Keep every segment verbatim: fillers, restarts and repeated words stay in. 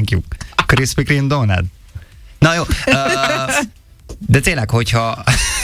Thank you. Krispy Kreme donut. Na jó, uh, de tényleg, hogyha...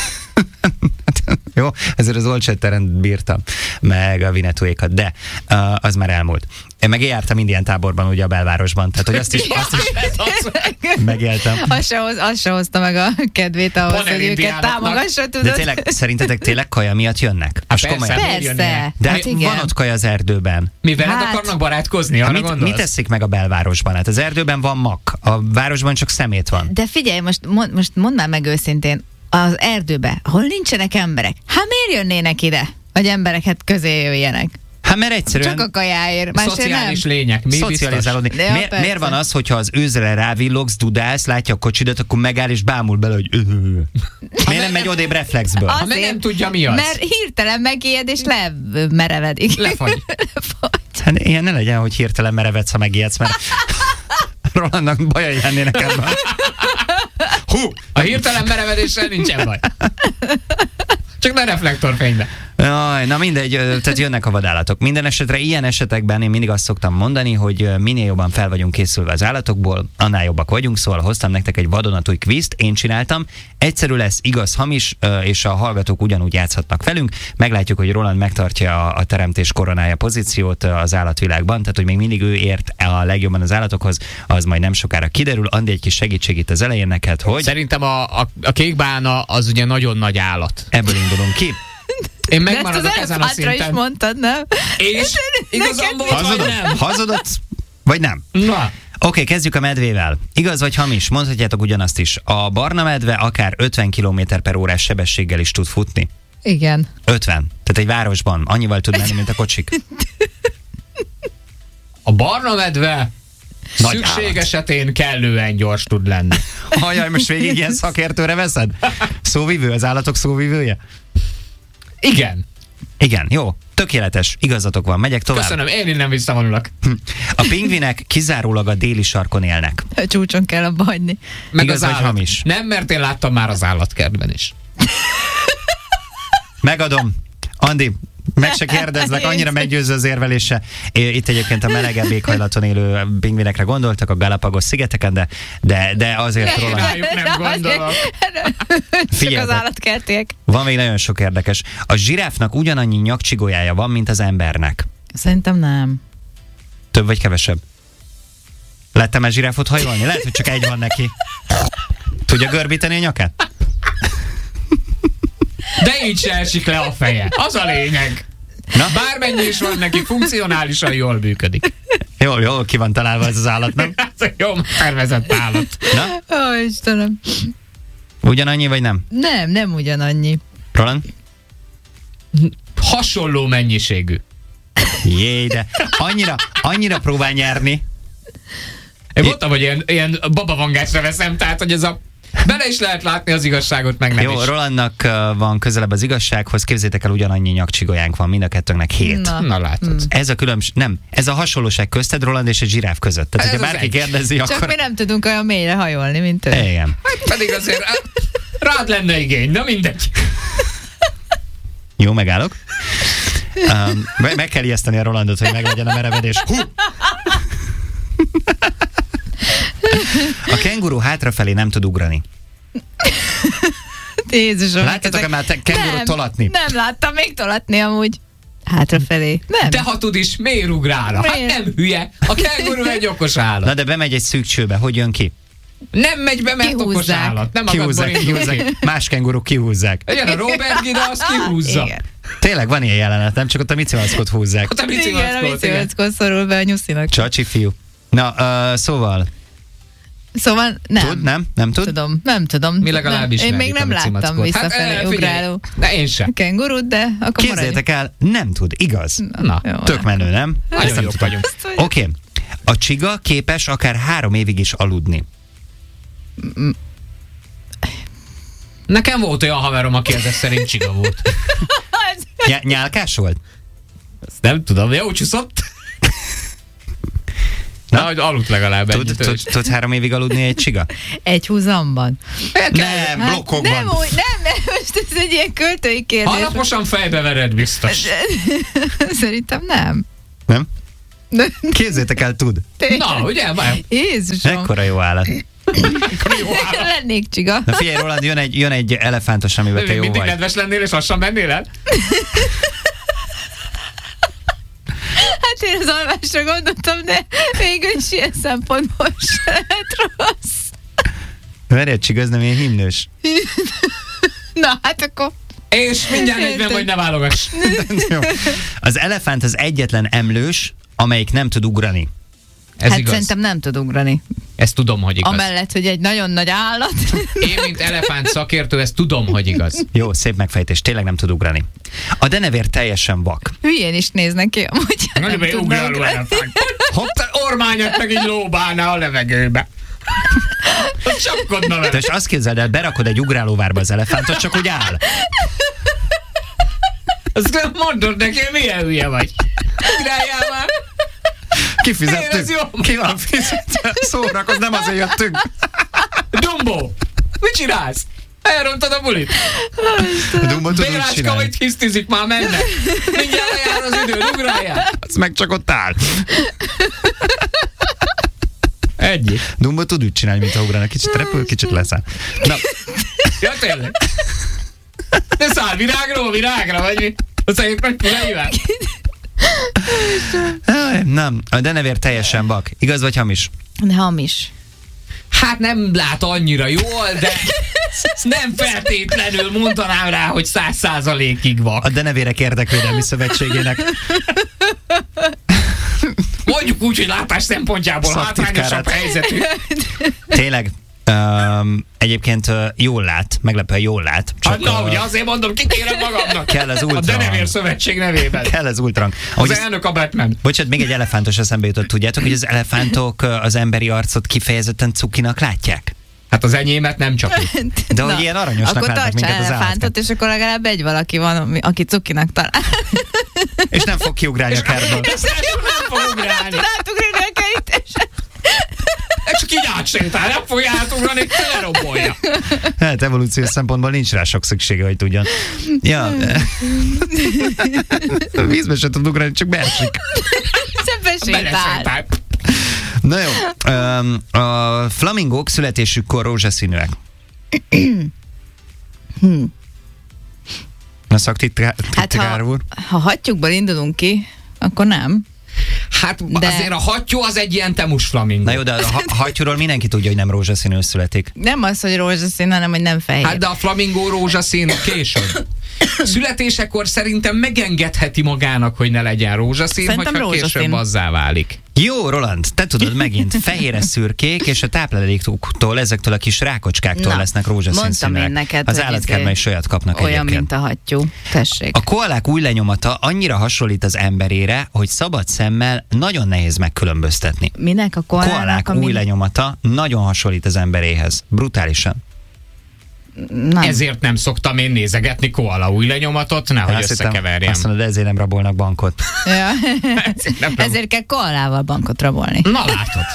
Jó, ezért az Old Shatterend bírtam, meg a Vinetuékat, de uh, az már elmúlt. Én meg jártam indián táborban, ugye a belvárosban, tehát hogy azt is, azt is megéltem. Azt se, hoz, azt se hozta meg a kedvét ahhoz, Panel hogy őket támogassa, tudod? De tényleg, szerintetek télek kaja miatt jönnek? Most persze, persze. De hát van ott kaja az erdőben. Mi veled hát, akarnak barátkozni? Arra mit, mit teszik meg a belvárosban? Hát az erdőben van mak, a városban csak szemét van. De figyelj, most, mond, most mondd már meg őszintén, az erdőbe, ahol nincsenek emberek, hát miért jönnének ide, hogy embereket közé jöjjenek? Hát mert egyszerűen... Csak a kajáért. Szociális nem. lények. Mi Szocializálódni. Miért, miért van az, hogyha az őzre rávillogsz, dudálsz, látja a kocsidat, akkor megáll és bámul bele, hogy... Miért nem megy odébb reflexből? Ha meg nem tudja, mi az. Mert hirtelen megijed és lemerevedik. Lefagy. Hát ilyen ne legyen, hogy hirtelen merevedsz, ha megijedsz, mert Rolandnak bajai lennének ebben. Hú, a hirtelen merevedéssel nincsen baj. Csak ne reflektorfénybe. Jaj, na mindegy, tehát jönnek a vadállatok. Minden esetre ilyen esetekben én mindig azt szoktam mondani, hogy minél jobban fel vagyunk készülve az állatokból, annál jobbak vagyunk, szóval hoztam nektek egy vadonatúj kvízt, én csináltam. Egyszerű lesz, igaz, hamis, és a hallgatók ugyanúgy játszhatnak velünk. Meglátjuk, hogy Roland megtartja a teremtés koronája pozíciót az állatvilágban, tehát hogy még mindig ő ért a legjobban az állatokhoz, az majd nem sokára kiderül. Andi, egy kis segítség itt az elején neked, hogy... Szerintem a, a, a kékbána az ugye nagyon nagy állat. Ebből indulunk ki. Én megmaradok ezen a szinten. is mondtad, nem? És igazán volt, vagy nem? Hazudott, vagy nem? Na. Oké, okay, kezdjük a medvével. Igaz vagy hamis? Mondhatjátok ugyanazt is. A barna medve akár ötven kilométer per órás sebességgel is tud futni. Igen. ötven. Tehát egy városban annyival tud menni, mint a kocsik. A barna medve nagy szükség állat. esetén kellően gyors tud lenni. Hajjaj, most végig ilyen szakértőre veszed? Szóvivő, az állatok szóvivője? Igen. Igen, jó. Tökéletes. Igazatok van. Megyek tovább. Köszönöm, én innen visszavonulok. A pingvinek kizárólag a déli sarkon élnek. A csúcson kell abba hagyni. Meg igaz az vagy hamis? Nem, mert én láttam már az állatkertben is. Megadom. Andi, meg se kérdezlek, annyira meggyőző az érvelése. Itt egyébként a melegebb éghajlaton élő pingvinekre gondoltak, a Galapagos szigeteken, de, de, de azért róla. Nem gondolok. Csak az állatkertiek. Van még nagyon sok érdekes. A zsiráfnak ugyanannyi nyakcsigójája van, mint az embernek. Szerintem nem. Több vagy kevesebb? Láttam már zsiráfot hajolni? Lehet, hogy csak egy van neki. Tudja görbíteni a nyakát? De így se esik le a feje. Az a lényeg. Na? Bármennyi is van neki, funkcionálisan jól működik. Jól, jól ki van találva ez az állat, nem? Ez egy jó tervezett állat. Na? Ó, Istenem. Ugyanannyi, vagy nem? Nem, nem ugyanannyi. Roland? Hasonló mennyiségű. Jé, de annyira, annyira próbál nyerni. Én mondtam, hogy ilyen, ilyen babavangásra veszem, tehát, hogy ez a... Bele is lehet látni az igazságot, meg nem Jó, is. Rolandnak uh, van közelebb az igazsághoz, képzétek el, ugyanannyi nyakcsigójánk van, mind a kettőnknek hét. Na, Na látod. Hmm. Ez a különbség, nem, ez a hasonlóság közted, Roland, és egy zsiráf között. Tehát, ez hogyha bárki kérdezi, Csak akkor... mi nem tudunk olyan mélyre hajolni, mint ő. Igen. Hát pedig azért rád lenne igény, de mindegy. Jó, megállok. Um, meg kell ijeszteni a Rolandot, hogy meglegyen a merevedés. Hú! A kenguru hátrafelé nem tud ugrani. Jézusom. Láttatok-e már te kengurut tolatni? Nem láttam még tolatni amúgy. Hátrafelé. Nem. De ha tud is, miért ugrálna? Hát nem hülye. A kenguru egy okos állat. Na de bemegy egy szűk csőbe, hogy jön ki? Nem megy be, mert kihúzzák. Okos állat. Nem kihúzzák, kihúzzák. Más kenguruk kihúzzák. Ilyen a Robert Gida, azt kihúzza. Igen. Tényleg van ilyen jelenet, nem csak ott a micimackot húzzák. Ott a Igen, a micimackot, micimackot szorul be a nyuszinak. Csacsi fiú. Na, uh, szóval... Szóval nem. Tud, nem? Nem tud? Tudom, nem tudom. Mi legalábbis nem. Én még nem láttam visszafelé hát, ugráló de én sem. kengurut, de akkor képzeljétek el, nem tud, igaz? Na, jó, tök menő, nem? Nagyon jók vagyunk. Oké. Okay. A csiga képes akár három évig is aludni. Nekem volt olyan haverom, aki ezek szerint csiga volt. Ny- nyálkás volt? Ezt nem tudom, jó csúszott. Na, hogy aludt legalább tud, ennyit. Tud, tud három évig aludni egy csiga? Egy húzamban? Nem, hát, blokkokban. Nem, úgy, nem, nem, most ez egy ilyen költői kérdés. Alaposan fejbe vered biztos. Szerintem nem. Nem? Képzétek el, tud. Na, ugye? Már. Jézusom. Ekkora jó állat. Lennék csiga. Na figyelj, Roland, jön egy, jön egy elefántos, amiben te jó Mindig vagy. nedves lennél, és lassan mennél el? Hát én az alvásra gondoltam, de végül is ilyen szempontból se lehet rossz. Verjed csigaz, nem ilyen himnős. Na, hát akkor... És mindjárt negyven vagy ne válogass. Jó. Az elefánt az egyetlen emlős, amelyik nem tud ugrani. Ez hát igaz. szerintem nem tud ugrani. Ezt tudom, hogy igaz. Amellett, hogy egy nagyon nagy állat. Én, mint elefánt szakértő, ezt tudom, hogy igaz. Jó, szép megfejtés, tényleg nem tud ugrani. A denevér teljesen vak. Hülyén is néznek ki, amúgy nem Nagyon tudna ugráló ugrani. elefánt. Hopp, te ormányat meg így lóbálna a levegőbe. Hogy csapkodna vele. De és azt képzeld el, berakod egy ugrálóvárba az elefántot, csak úgy áll. Azt nem mondod neki, milyen hülye vagy. Ugráljál már. Én, ez Kifizettük. jó. Ki van fizetve? Szórakoz, nem azért jöttünk. Dumbo, mit csinálsz? Elrontad a bulit. Dumbo tud úgy Bélácska, csinálni. hogy hisztizik már, mennek. Mindjárt lejár az idő, ugráljál. Az meg csak ott áll. Ennyi. Dumbo tud úgy csinálni, mint ha ugrana. Kicsit repül, kicsit leszáll. Na, Ja, tényleg. De száll virágról virágra, vagy mi? Azt mondjuk nagy füleivel. nem, a denevér teljesen vak. Igaz vagy hamis? De hamis. Hát nem lát annyira jól, de nem feltétlenül mondanám rá, hogy száz százalékig vak. A Denevérek Érdekvédelmi Szövetségének Mondjuk úgy, hogy látás szempontjából Szaktitkárat. hátrányosabb helyzetű. tényleg um, egyébként uh, jól lát, meglepően jól lát. Hát na, uh, ugye azért mondom, kikérem magamnak. kell az A ultra. Denevér Szövetség nevében. Kell az ultrang. Az Ahogy elnök a Batman. Bocsánat, még egy elefántos eszembe jutott. Tudjátok, hogy az elefántok uh, az emberi arcot kifejezetten cukinak látják? Hát az enyémet nem csak így. De hogy ilyen aranyosnak akkor látnak tartsál minket az elefántot, állatok. és akkor legalább egy valaki van, ami- aki cukinak talál. És nem fog kiugrálni a kertből. És nem fog ugrálni. Rátugrani a kerítésen. Ez csak így átsétál, nem fogja átugrani, lerombolja. Hát evolúciós szempontból nincs rá sok szüksége, hogy tudjon. Ja. Vízbe se tud ugrálni, csak beesik. Szebben sétál. Belesétál. Na jó. Um, a flamingók születésükkor rózsaszínűek. Na szaktitkár Hát ha, úr? ha hattyúkból indulunk ki, akkor nem. Hát De- azért a hattyú az egy ilyen temus flamingó. Na jó, de a ha- hattyúról mindenki tudja, hogy nem rózsaszínű születik. Nem az, hogy rózsaszín, hanem hogy nem fehér. Hát de a flamingó rózsaszín később. Születésekor szerintem megengedheti magának, hogy ne legyen rózsaszín, Szerintem hogyha rózsaszín. később azzá válik. Jó, Roland, te tudod megint, fehéres szürkék, és a tápláléktól, ezektől a kis rákocskáktól Na, lesznek rózsaszín mondtam színek. én neked, Az hogy állatkertben izé- is olyat kapnak Olyan, egyébként. mint a hattyú. Tessék. A koalák új lenyomata annyira hasonlít az emberére, hogy szabad szemmel nagyon nehéz megkülönböztetni. Minek a koalának? Koalák ami... új lenyomata nagyon hasonlít az emberéhez. Brutálisan. Nem. Ezért nem szoktam én nézegetni koala új lenyomatot, nehogy Azt hittem, összekeverjem. Azt mondod, ezért nem rabolnak bankot. Ja. Ezért nem- Ezért kell koalával bankot rabolni. Na látod.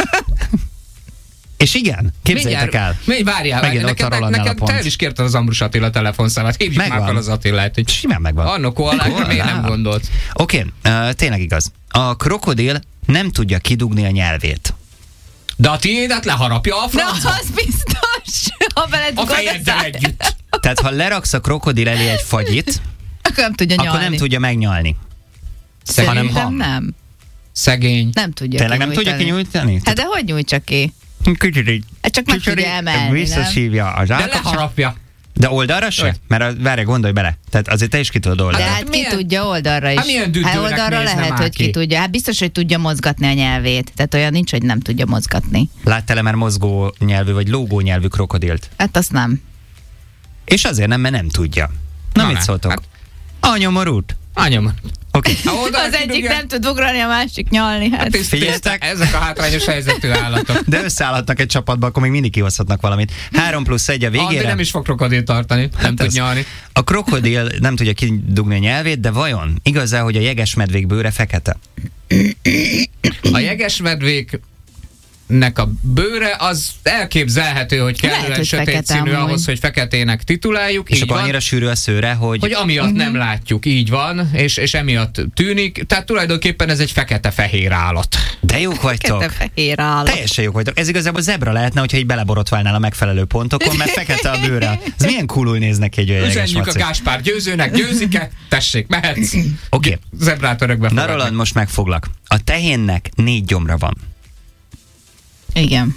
És igen, képzeljétek el. Mi, várjál, Megint várjál, ott a neked, Rolandnál neked a te pont. el is kérted az Ambrus Attila telefonszámát. Hívjuk Megvan. már fel az Attilát, hogy Simán megvan. annak koalákra miért nem Koalá. gondolt? Oké, okay, uh, tényleg igaz. A krokodil nem tudja kidugni a nyelvét. De a tiédet leharapja a Na, francba. az biztos. Ha A beledugod a fejeddel szád, együtt. Tehát ha leraksz a krokodil elé egy fagyit, akkor nem tudja nyalni. akkor nem tudja megnyalni. Szerintem hanem ha. nem. Szegény. Nem tudja Tényleg nem tudja kinyújtani. kinyújtani? Hát de hogy nyújtsa ki? Kicsit így. Hát csak meg kicsit tudja így emelni, visszaszívja az De állkat. leharapja. De oldalra se? Hogy? Mert a- várj, gondolj bele. Tehát azért te is ki tudod De oldalra. Hát hát ki milyen- tudja oldalra is. Hát milyen düdőnek hát oldalra nézne lehet, már hogy ki ki? tudja. Hát biztos, hogy tudja mozgatni a nyelvét. Tehát olyan nincs, hogy nem tudja mozgatni. Láttál-e már mozgó nyelvű vagy lógó nyelvű krokodilt? Hát azt nem. És azért nem, mert nem tudja. Na, Na, mit ne. szóltok? Hát- Anyomorút. Anyom. Oké. Ha oldalra Az egyik kidugja- nem tud ugrani, a másik nyalni. Hát. Tiszt- Figyeljetek. tiszta- Ezek a hátrányos helyzetű állatok. De összeállhatnak egy csapatba, akkor még mindig kihozhatnak valamit. Három plusz egy a Andi végére. nem is fog krokodil tartani, nem Hát tud ez- nyalni. A krokodil nem tudja kidugni a nyelvét, de vajon igaz-e, hogy a jegesmedvék bőre fekete? A jegesmedvék nek a bőre, az elképzelhető, hogy kellően Lehet, hogy sötét fekete színű amúgy. ahhoz, hogy feketének tituláljuk. És így akkor van. annyira sűrű a szőre, hogy... Hogy amiatt uh-huh. nem látjuk, így van, és, és emiatt tűnik. Tehát tulajdonképpen ez egy fekete-fehér állat. De jók vagytok. Fekete-fehér állat. Teljesen jók vagytok. Ez igazából zebra lehetne, hogyha így beleborotválnál a megfelelő pontokon, mert fekete a bőre. Ez milyen coolul néznek egy olyan jeges Üzenjük a maci. Gáspár győzőnek, győzik-e? Tessék, mehetsz. Oké. Okay. Zebrát örökbe Na fogadnak. Roland, most megfoglak. A tehénnek négy gyomra van. Igen.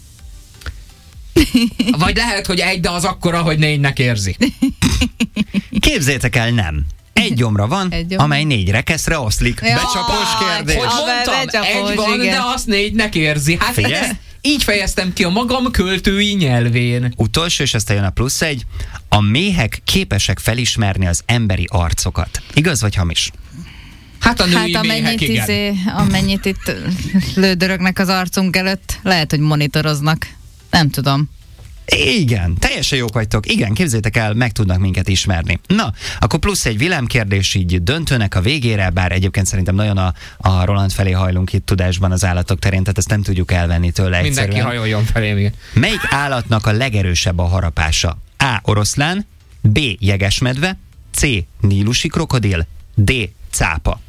Vagy lehet, hogy egy, de az akkora, hogy négynek érzi. Képzeljétek el, nem. Egy gyomra van, Egy gyomra. amely négy rekeszre oszlik. Jaj, Becsapós kérdés. Hogy A mondtam, becsapós, egy van, igen. de azt négynek érzi. Hát Figyelj. ezt így fejeztem ki a magam költői nyelvén. Utolsó, és aztán jön a plusz egy. A méhek képesek felismerni az emberi arcokat. Igaz vagy hamis? Hát a női Hát méhek, amennyit, igen. izé, amennyit itt lődörögnek az arcunk előtt, lehet, hogy monitoroznak. Nem tudom. Igen, teljesen jók vagytok. Igen, képzeljétek el, meg tudnak minket ismerni. Na, akkor plusz egy villámkérdés így döntőnek a végére, bár egyébként szerintem nagyon a, a Roland felé hajlunk itt tudásban az állatok terén, tehát ezt nem tudjuk elvenni tőle Mindenki egyszerűen. hajoljon felém, igen. Melyik állatnak a legerősebb a harapása? A. Oroszlán, B. Jegesmedve, C. Nílusi krokodil, D. Cápa.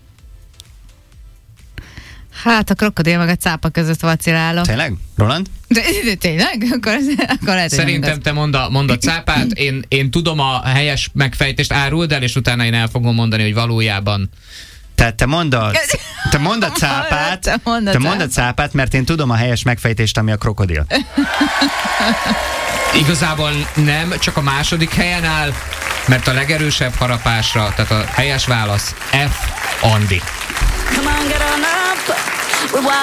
Hát a krokodil meg a cápa között vacilálok. Tényleg? Roland? De, de tényleg? Akkor, akkor lehet, hogy nem Szerintem igaz. te mond a, mond a cápát, én, én tudom a helyes megfejtést, áruld el, és utána én el fogom mondani, hogy valójában. Tehát te mondd a, te mondd a cápát, Te mondd a te mondd a cápát. cápát, mert én tudom a helyes megfejtést, ami a krokodil. Igazából nem, csak a második helyen áll, mert a legerősebb harapásra, tehát a helyes válasz F. Andi. Come on, get on up. We're wild.